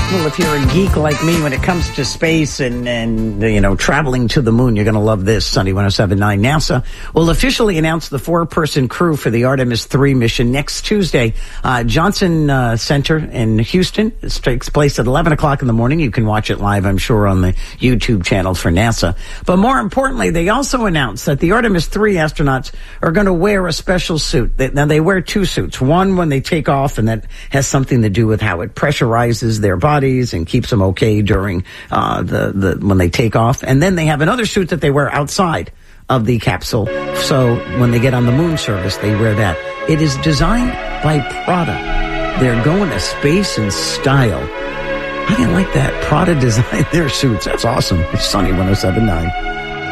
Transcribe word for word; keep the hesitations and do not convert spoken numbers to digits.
Well, if you're a geek like me when it comes to space and, and you know, traveling to the moon, you're going to love this. Sunny one oh seven point nine. NASA will officially announce the four-person crew for the Artemis three mission next Tuesday. Uh, Johnson uh, Center in Houston. This takes place at eleven o'clock in the morning. You can watch it live, I'm sure, on the YouTube channel for NASA. But more importantly, they also announced that the Artemis three astronauts are going to wear a special suit. They, now, they wear two suits. One when they take off, and that has something to do with how it pressurizes their body and keeps them okay during uh, the, the when they take off. And then they have another suit that they wear outside of the capsule. So when they get on the moon service, they wear that. It is designed by Prada. They're going to space in style. How do you like that? Prada designed their suits. That's awesome. It's Sunny one oh seven point nine.